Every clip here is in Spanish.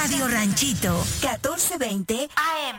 Radio Ranchito, 1420 AM.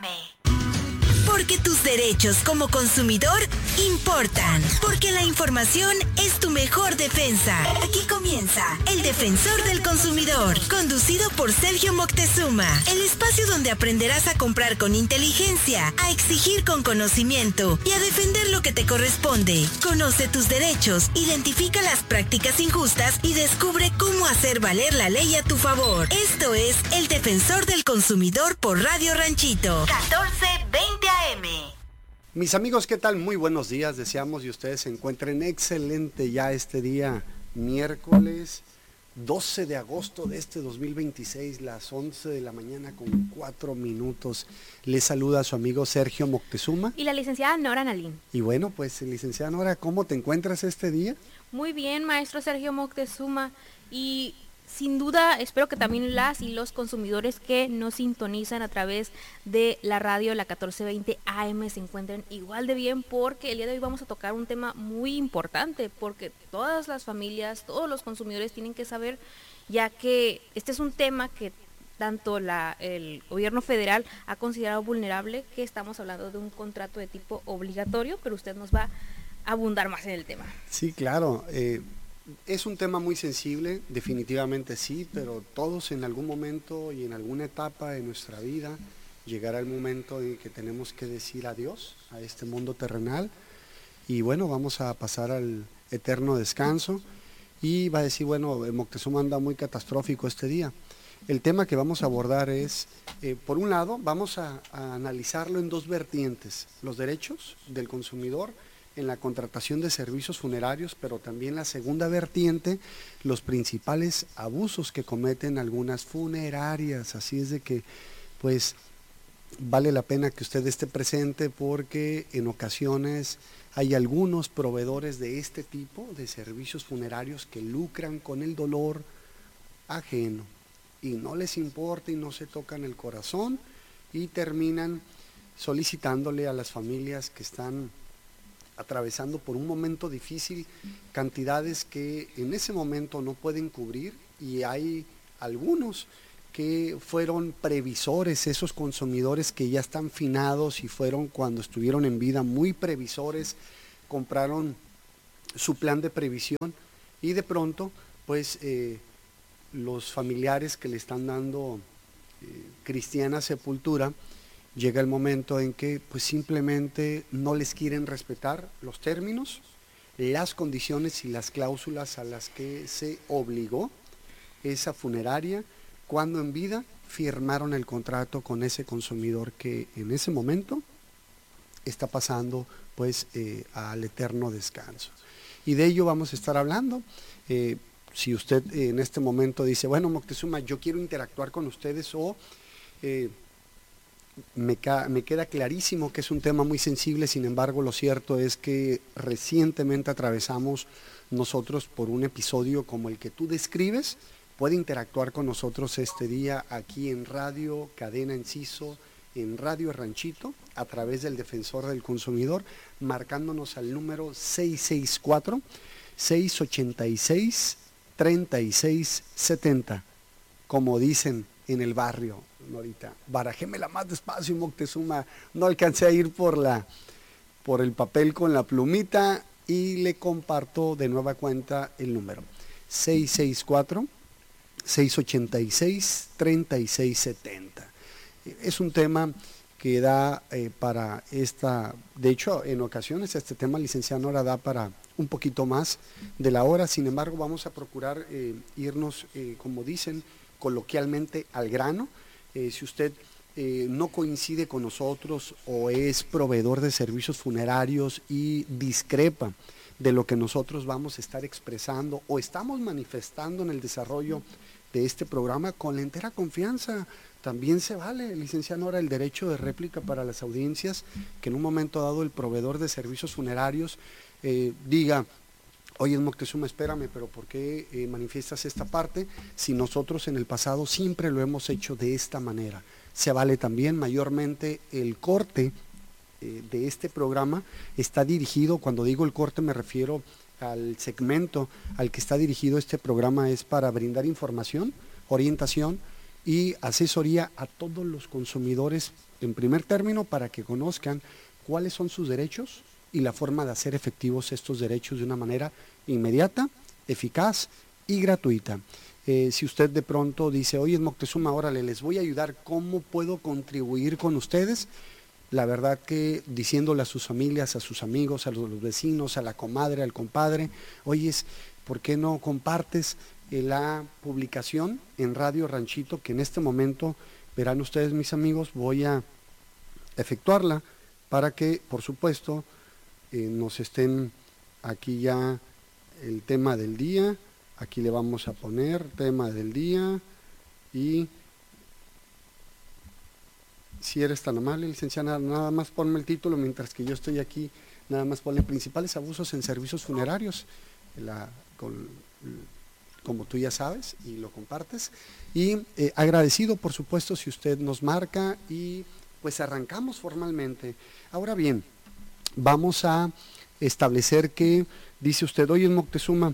Porque tus derechos como consumidor importan. Porque la información es tu mejor defensa. Aquí comienza El Defensor del Consumidor, conducido por Sergio Moctezuma. El espacio donde aprenderás a comprar con inteligencia, a exigir con conocimiento y a defender lo que te corresponde. Conoce tus derechos, identifica las prácticas injustas y descubre cómo hacer valer la ley a tu favor. Esto es El Defensor del Consumidor por Radio Ranchito, 1420 AM. Mis amigos, ¿qué tal? Muy buenos días, deseamos y ustedes se encuentren excelente ya este día, miércoles 12 de agosto de este 2026, las 11 de la mañana con 4 minutos. Les saluda a su amigo Sergio Moctezuma. Y la licenciada Nora Nalín. Y bueno, pues licenciada Nora, ¿cómo te encuentras este día? Muy bien, maestro Sergio Moctezuma. Y sin duda, espero que también las y los consumidores que nos sintonizan a través de la radio, la 1420 AM, se encuentren igual de bien, porque el día de hoy vamos a tocar un tema muy importante, porque todas las familias, todos los consumidores tienen que saber, ya que este es un tema que tanto el gobierno federal ha considerado vulnerable, que estamos hablando de un contrato de tipo obligatorio, pero usted nos va a abundar más en el tema. Sí, claro. Es un tema muy sensible, definitivamente sí, pero todos en algún momento y en alguna etapa de nuestra vida llegará el momento en que tenemos que decir adiós a este mundo terrenal y bueno, vamos a pasar al eterno descanso y va a decir, bueno, Moctezuma anda muy catastrófico este día. El tema que vamos a abordar es, por un lado, vamos a analizarlo en dos vertientes, los derechos del consumidor en la contratación de servicios funerarios, pero también la segunda vertiente, los principales abusos que cometen algunas funerarias. Así es de que, pues, vale la pena que usted esté presente porque en ocasiones hay algunos proveedores de este tipo de servicios funerarios que lucran con el dolor ajeno y no les importa y no se tocan el corazón y terminan solicitándole a las familias que están atravesando por un momento difícil, cantidades que en ese momento no pueden cubrir, y hay algunos que fueron previsores, esos consumidores que ya están finados y fueron cuando estuvieron en vida muy previsores, compraron su plan de previsión y de pronto pues los familiares que le están dando cristiana sepultura, llega el momento en que pues simplemente no les quieren respetar los términos, las condiciones y las cláusulas a las que se obligó esa funeraria cuando en vida firmaron el contrato con ese consumidor que en ese momento está pasando pues al eterno descanso. Y de ello vamos a estar hablando. Si usted en este momento dice, bueno, Moctezuma, yo quiero interactuar con ustedes o me queda clarísimo que es un tema muy sensible, sin embargo lo cierto es que recientemente atravesamos nosotros por un episodio como el que tú describes. Puede interactuar con nosotros este día aquí en Radio Cadena Enciso, en Radio Ranchito, a través del Defensor del Consumidor, marcándonos al número 664-686-3670, como dicen en el barrio. Norita, barajémela más despacio, Moctezuma, no alcancé a ir por el papel con la plumita y le comparto de nueva cuenta el número 664-686-3670. Es un tema que da para esta, de hecho en ocasiones este tema, licenciada Nora, da para un poquito más de la hora, sin embargo vamos a procurar irnos, como dicen coloquialmente, al grano. Si usted no coincide con nosotros o es proveedor de servicios funerarios y discrepa de lo que nosotros vamos a estar expresando o estamos manifestando en el desarrollo de este programa, con la entera confianza, también se vale, licenciada Nora, el derecho de réplica para las audiencias, que en un momento dado el proveedor de servicios funerarios diga, oye, Moctezuma, espérame, pero ¿por qué manifiestas esta parte si nosotros en el pasado siempre lo hemos hecho de esta manera? Se vale también. Mayormente el corte de este programa está dirigido, cuando digo el corte me refiero al segmento al que está dirigido este programa, es para brindar información, orientación y asesoría a todos los consumidores en primer término para que conozcan cuáles son sus derechos y la forma de hacer efectivos estos derechos de una manera inmediata, eficaz y gratuita. Si usted de pronto dice, oye, Moctezuma, órale, les voy a ayudar, ¿cómo puedo contribuir con ustedes? La verdad que diciéndole a sus familias, a sus amigos, a los vecinos, a la comadre, al compadre, oye, ¿por qué no compartes la publicación en Radio Ranchito, que en este momento, verán ustedes, mis amigos, voy a efectuarla para que, por supuesto, nos estén aquí ya el tema del día. Aquí le vamos a poner tema del día y si eres tan amable, licenciada, nada más ponme el título mientras que yo estoy aquí, nada más ponle principales abusos en servicios funerarios, como tú ya sabes y lo compartes. Y agradecido, por supuesto, si usted nos marca y pues arrancamos formalmente. Ahora bien, vamos a establecer que, dice usted, oye, Moctezuma,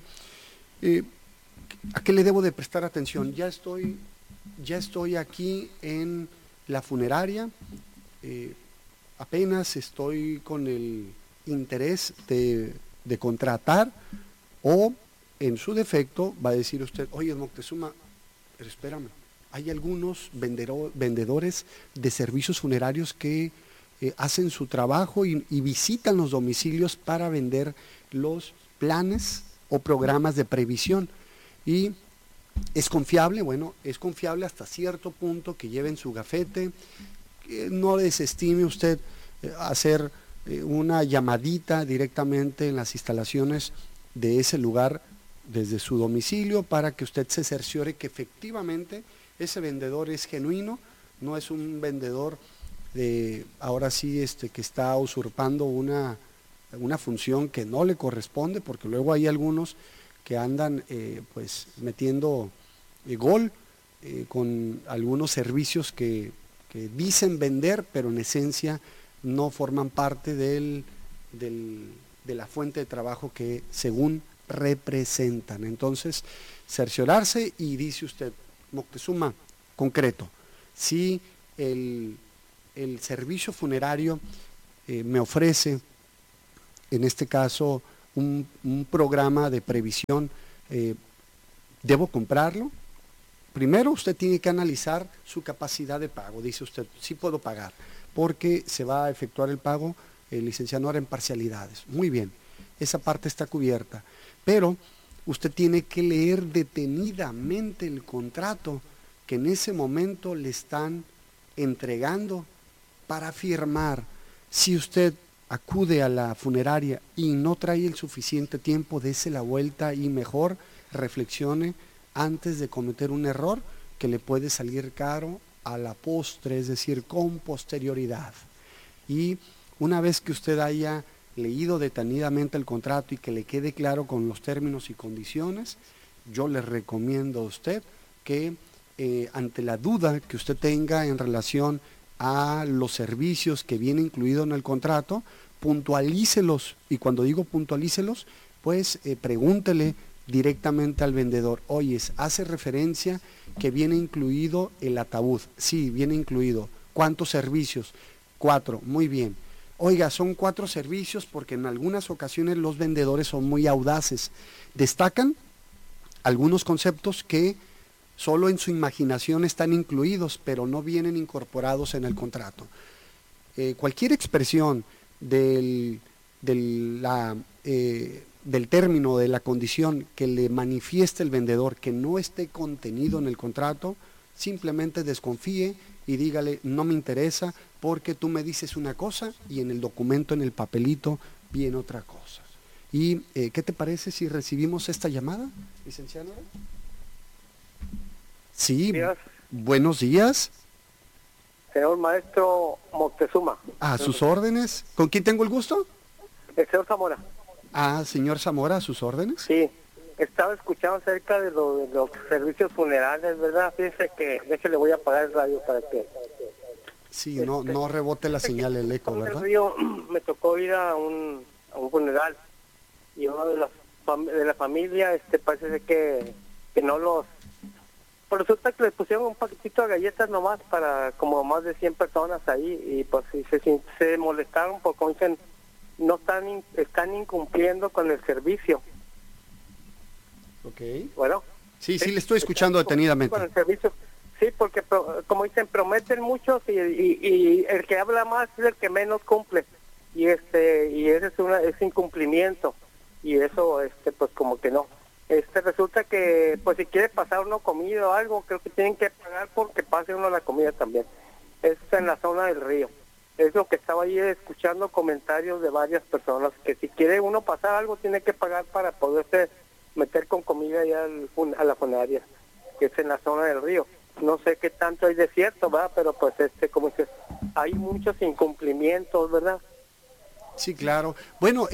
¿a qué le debo de prestar atención? Ya estoy aquí en la funeraria, apenas estoy con el interés de contratar, o en su defecto va a decir usted, oye, Moctezuma, pero espérame, hay algunos vendedores de servicios funerarios que hacen su trabajo y visitan los domicilios para vender los planes o programas de previsión. Y es confiable, bueno, es confiable hasta cierto punto, que lleven su gafete, que no desestime usted hacer una llamadita directamente en las instalaciones de ese lugar desde su domicilio para que usted se cerciore que efectivamente ese vendedor es genuino, no es un vendedor ahora sí que está usurpando una función que no le corresponde, porque luego hay algunos que andan pues metiendo gol con algunos servicios que dicen vender, pero en esencia no forman parte de la fuente de trabajo que según representan. Entonces, cerciorarse, y dice usted, Moctezuma, concreto, si el servicio funerario me ofrece, en este caso, un programa de previsión, ¿debo comprarlo? Primero usted tiene que analizar su capacidad de pago. Dice usted, sí puedo pagar, porque se va a efectuar el pago, licenciado, ahora en parcialidades. Muy bien, esa parte está cubierta, pero usted tiene que leer detenidamente el contrato que en ese momento le están entregando para firmar. Si usted acude a la funeraria y no trae el suficiente tiempo, dese la vuelta y mejor reflexione antes de cometer un error que le puede salir caro a la postre, es decir, con posterioridad. Y una vez que usted haya leído detenidamente el contrato y que le quede claro con los términos y condiciones, yo le recomiendo a usted que ante la duda que usted tenga en relación a los servicios que viene incluido en el contrato, puntualícelos, y cuando digo puntualícelos, pues pregúntele directamente al vendedor, oye, hace referencia que viene incluido el ataúd. Sí, viene incluido. ¿Cuántos servicios? 4, muy bien. Oiga, son 4 servicios, porque en algunas ocasiones los vendedores son muy audaces. Destacan algunos conceptos que solo en su imaginación están incluidos, pero no vienen incorporados en el contrato. Cualquier expresión del término, de la condición que le manifieste el vendedor que no esté contenido en el contrato, simplemente desconfíe y dígale, no me interesa porque tú me dices una cosa y en el documento, en el papelito, viene otra cosa. ¿Y qué te parece si recibimos esta llamada, licenciada? Sí, días. Buenos días. Señor maestro Moctezuma. A sus órdenes. ¿Con quién tengo el gusto? El señor Zamora. Ah, señor Zamora, a sus órdenes. Sí, estaba escuchando acerca de los servicios funerales, ¿verdad? Fíjese que, déjele, voy a apagar el radio para que... Sí, no rebote la señal, el eco, ¿verdad? Me tocó ir a un funeral y uno de la familia parece que no los pues resulta que les pusieron un paquetito de galletas nomás para como más de 100 personas ahí, y pues sí, se molestaron porque como dicen, no están incumpliendo con el servicio. Ok. Bueno. Sí, le estoy escuchando detenidamente. Con el servicio. Sí, porque como dicen, prometen muchos y el que habla más es el que menos cumple. Y ese es incumplimiento. Y eso, pues como que no. Resulta que, pues si quiere pasar uno comida o algo, creo que tienen que pagar porque pase uno la comida también. Eso es en la zona del río. Es lo que estaba ahí escuchando comentarios de varias personas, que si quiere uno pasar algo, tiene que pagar para poderse meter con comida allá a la funeraria, que es en la zona del río. No sé qué tanto hay de cierto, ¿verdad? Pero pues como dices, hay muchos incumplimientos, ¿verdad? Sí, claro. Bueno,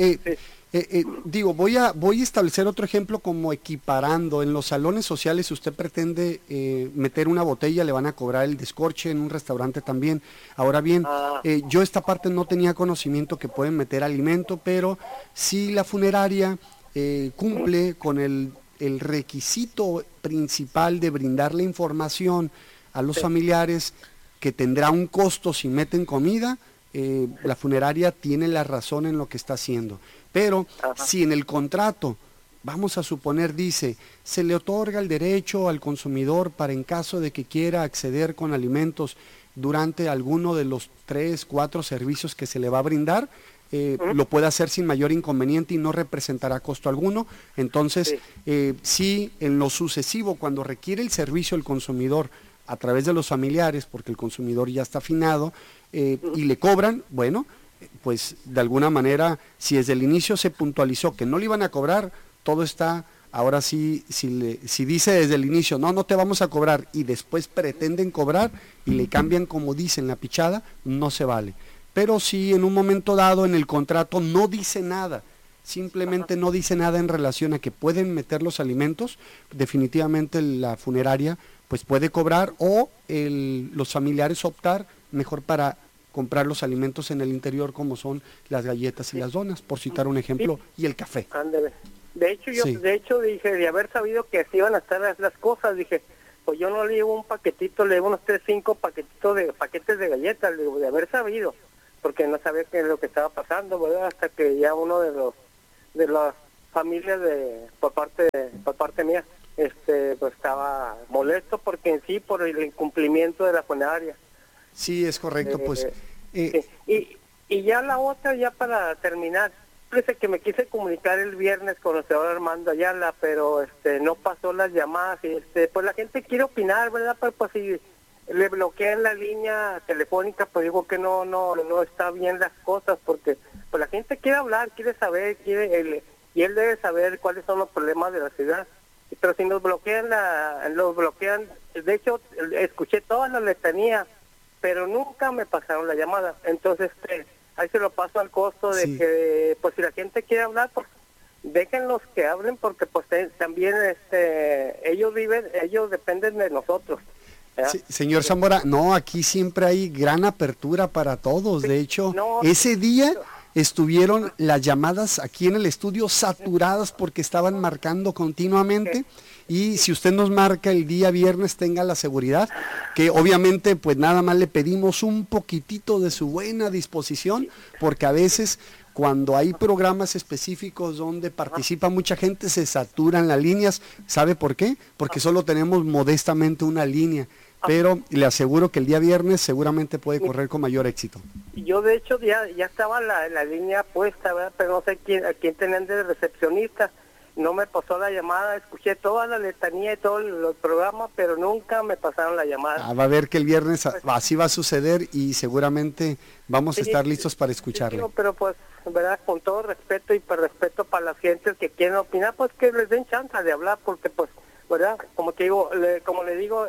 digo, voy a establecer otro ejemplo como equiparando. En los salones sociales, si usted pretende meter una botella, le van a cobrar el descorche, en un restaurante también. Ahora bien, yo esta parte no tenía conocimiento que pueden meter alimento, pero si la funeraria cumple con el requisito principal de brindarle información a los familiares, que tendrá un costo si meten comida, la funeraria tiene la razón en lo que está haciendo. Pero si en el contrato, vamos a suponer, dice, se le otorga el derecho al consumidor para, en caso de que quiera acceder con alimentos durante alguno de los 3, 4 servicios que se le va a brindar, lo puede hacer sin mayor inconveniente y no representará costo alguno. Entonces, si en lo sucesivo, cuando requiere el servicio el consumidor a través de los familiares, porque el consumidor ya está afinado, y le cobran, bueno, pues de alguna manera, si desde el inicio se puntualizó que no le iban a cobrar, todo está, ahora sí, si dice desde el inicio, no te vamos a cobrar, y después pretenden cobrar y le cambian como dice en la pichada, no se vale. Pero si en un momento dado en el contrato no dice nada, simplemente no dice nada en relación a que pueden meter los alimentos, definitivamente la funeraria pues puede cobrar, o los familiares optar mejor para comprar los alimentos en el interior, como son las galletas y las donas, por citar un ejemplo, y el café. Ándale. De hecho dije, de haber sabido que así iban a estar las cosas, dije, pues yo no le llevo un paquetito, le llevo unos 3, 5 paquetes de galletas, le digo, de haber sabido, porque no sabía qué es lo que estaba pasando, ¿verdad? Hasta que ya uno de las familias por parte mía, pues estaba molesto porque en sí por el incumplimiento de la funeraria. Sí, es correcto, pues. Y ya la otra, ya para terminar, parece que me quise comunicar el viernes con el señor Armando Ayala, pero no pasó las llamadas, y pues la gente quiere opinar, ¿verdad? Pero pues si le bloquean la línea telefónica, pues digo que no está bien las cosas, porque pues la gente quiere hablar, quiere saber, y él debe saber cuáles son los problemas de la ciudad. Pero si nos bloquean, de hecho escuché toda la letanía, pero nunca me pasaron la llamada. Entonces ahí se lo paso al costo de que pues si la gente quiere hablar, pues déjenlos que hablen, porque pues también ellos dependen de nosotros. Sí, señor Zamora, no, aquí siempre hay gran apertura para todos. De hecho, ese día estuvieron las llamadas aquí en el estudio saturadas porque estaban marcando continuamente. Y si usted nos marca el día viernes, tenga la seguridad que obviamente pues nada más le pedimos un poquitito de su buena disposición, porque a veces cuando hay programas específicos donde participa mucha gente, se saturan las líneas. ¿Sabe por qué? Porque solo tenemos modestamente una línea, pero le aseguro que el día viernes seguramente puede correr con mayor éxito. Yo de hecho ya estaba la línea puesta, ¿verdad? Pero no sé a quién tenían de recepcionista. No me pasó la llamada, escuché toda la letanía y todos los programas, pero nunca me pasaron la llamada. Va a ver que el viernes así va a suceder y seguramente vamos a estar listos para escucharle. Pero pues, ¿verdad? Con todo respeto y por respeto para las gentes que quieren opinar, pues que les den chance de hablar, porque pues, ¿verdad? Como te digo, como le digo,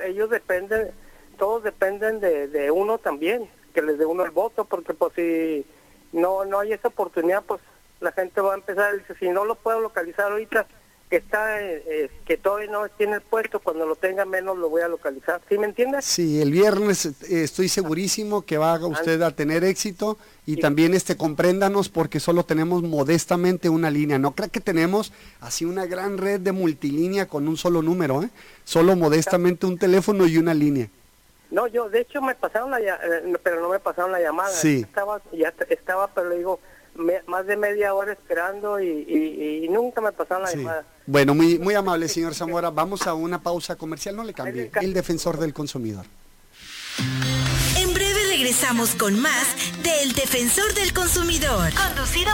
todos dependen de uno también, que les dé uno el voto, porque pues si no hay esa oportunidad, pues la gente va a empezar, dice, si no lo puedo localizar ahorita, que todavía no tiene el puesto, cuando lo tenga menos lo voy a localizar. ¿Sí me entiendes? Sí, el viernes estoy segurísimo que va usted a tener éxito y también compréndanos porque solo tenemos modestamente una línea. No creo que tenemos así una gran red de multilínea con un solo número, solo modestamente un teléfono y una línea. No, yo de hecho me pasaron pero no me pasaron la llamada. Sí. Estaba, pero le digo, más de media hora esperando y nunca me pasaron la llamada. Bueno, muy, muy amable, señor Zamora. Vamos a una pausa comercial, no le cambie. El defensor del consumidor. En breve regresamos con más del Defensor del Consumidor. Conducido